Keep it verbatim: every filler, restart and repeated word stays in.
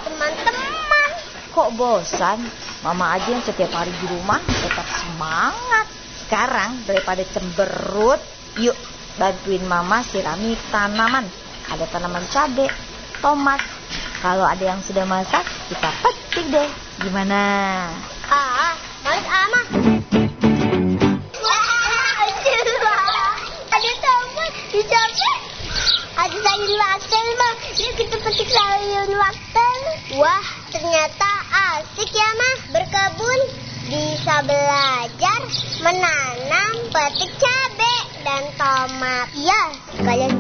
teman-teman. Kok bosan? Mama aja yang setiap hari di rumah tetap semangat. Sekarang daripada cemberut, yuk bantuin Mama sirami tanaman. Ada tanaman cabai, tomat. Kalau ada yang sudah masak, kita petik deh. Gimana? Ah, males ama. Ada tomat di cabai. Ada sayur wortel, Mah. Yuk kita petik sayur wortel. Wah, ternyata asik ya, Mah. Berkebun bisa belajar menanam, petik cabai dan tomat. Iya, sekalian